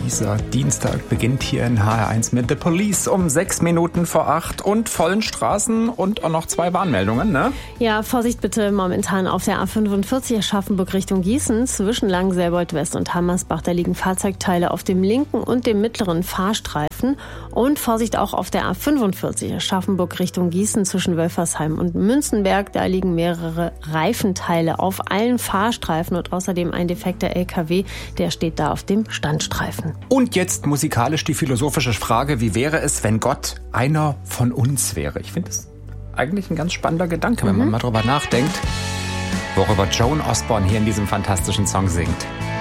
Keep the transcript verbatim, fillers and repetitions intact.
Dieser Dienstag beginnt hier in H R eins mit The Police um sechs Minuten vor acht und vollen Straßen und auch noch zwei Warnmeldungen, ne? Ja, Vorsicht bitte momentan auf der A fünfundvierzig Aschaffenburg Richtung Gießen. Zwischen Langenselbold West und Hammersbach, da liegen Fahrzeugteile auf dem linken und dem mittleren Fahrstreifen. Und Vorsicht auch auf der A fünfundvierzig Aschaffenburg Richtung Gießen zwischen Wölfersheim und Münzenberg. Da liegen mehrere Reifenteile auf allen Fahrstreifen und außerdem ein defekter L K W, der steht da auf dem Standstreifen. Und jetzt musikalisch die philosophische Frage, wie wäre es, wenn Gott einer von uns wäre? Ich finde es eigentlich ein ganz spannender Gedanke, wenn mhm. man mal drüber nachdenkt, worüber Joan Osborne hier in diesem fantastischen Song singt.